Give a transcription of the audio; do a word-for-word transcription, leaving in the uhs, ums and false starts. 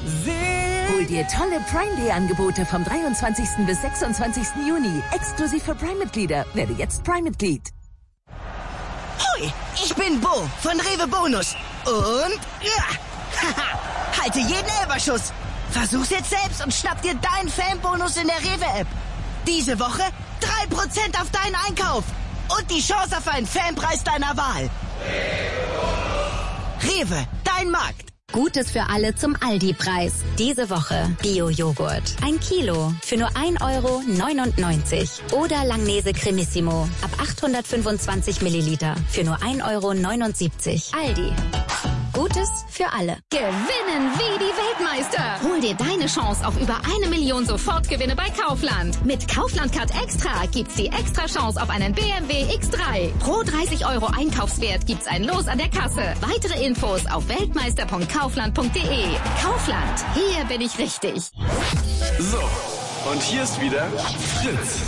Hol dir tolle Prime Day Angebote vom dreiundzwanzigsten bis sechsundzwanzigsten Juni. Exklusiv für Prime-Mitglieder. Werde jetzt Prime-Mitglied. Hui, ich bin Bo von Rewe Bonus. Und ja, haha, halte jeden Elberschuss. Versuch's jetzt selbst und schnapp dir deinen Fanbonus in der Rewe-App. Diese Woche drei Prozent auf deinen Einkauf. Und die Chance auf einen Fanpreis deiner Wahl. Rewe, dein Markt. Gutes für alle zum Aldi-Preis. Diese Woche Bio-Joghurt. Ein Kilo für nur ein Euro neunundneunzig. Oder Langnese Cremissimo ab achthundertfünfundzwanzig Milliliter für nur ein Euro neunundsiebzig. Aldi. Gutes für alle. Gewinnen wie die Weltmeister. Hol dir deine Chance auf über eine Million Sofortgewinne bei Kaufland. Mit Kaufland-Card Extra gibt's die extra Chance auf einen B M W X drei. Pro dreißig Euro Einkaufswert gibt's ein Los an der Kasse. Weitere Infos auf weltmeister punkt kaufland punkt de. Kaufland. Hier bin ich richtig. So, und hier ist wieder Fritz.